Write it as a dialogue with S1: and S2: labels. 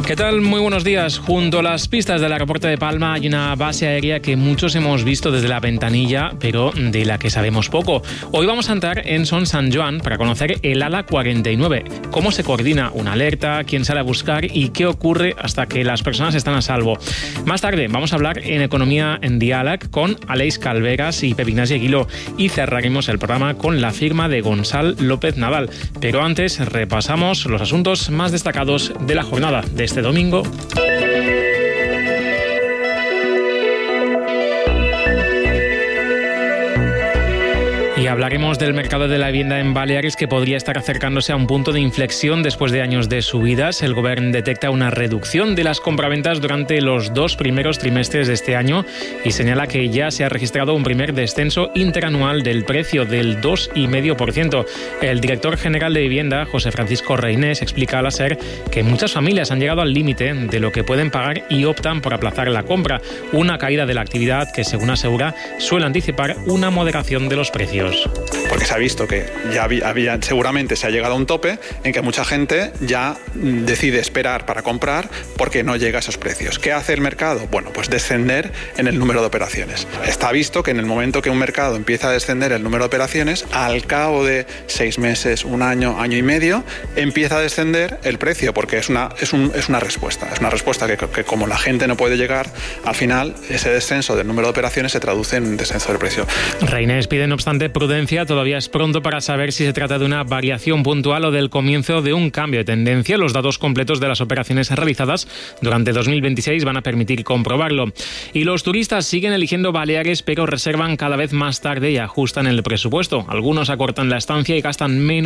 S1: ¿Qué tal? Muy buenos días. Junto a las pistas del aeropuerto de Palma hay una base aérea que muchos hemos visto desde la ventanilla, pero de la que sabemos poco. Hoy vamos a entrar en Son Sant Joan para conocer el ala 49. Cómo se coordina una alerta, quién sale a buscar y qué ocurre hasta que las personas están a salvo. Más tarde vamos a hablar en Economía en Diàleg con Aleix Calveras y Pep Ignasi Aguiló y cerraremos el programa con la firma de Gonçal López Nadal. Pero antes repasamos los asuntos más destacados de la jornada de este domingo. Y hablaremos del mercado de la vivienda en Baleares, que podría estar acercándose a un punto de inflexión después de años de subidas. El Govern detecta una reducción de las compraventas durante los 2 primeros trimestres de este año y señala que ya se ha registrado un primer descenso interanual del precio del 2,5%. El director general de Vivienda, José Francisco Reynés, explica a la SER que muchas familias han llegado al límite de lo que pueden pagar y optan por aplazar la compra. Una caída de la actividad que, según asegura, suele anticipar una moderación de los precios.
S2: Porque se ha visto que ya seguramente se ha llegado a un tope en que mucha gente ya decide esperar para comprar porque no llega a esos precios. ¿Qué hace el mercado? Bueno, pues descender en el número de operaciones. Está visto que en el momento que un mercado empieza a descender el número de operaciones, al cabo de 6 meses, 1 año, año y medio, empieza a descender el precio, porque es una respuesta. Es una respuesta que como la gente no puede llegar, al final ese descenso del número de operaciones se traduce en un descenso del precio.
S1: Reynés pide, no obstante, prudencia. Todavía es pronto para saber si se trata de una variación puntual o del comienzo de un cambio de tendencia. Los datos completos de las operaciones realizadas durante 2026 van a permitir comprobarlo. Y los turistas siguen eligiendo Baleares, pero reservan cada vez más tarde y ajustan el presupuesto. Algunos acortan la estancia y gastan menos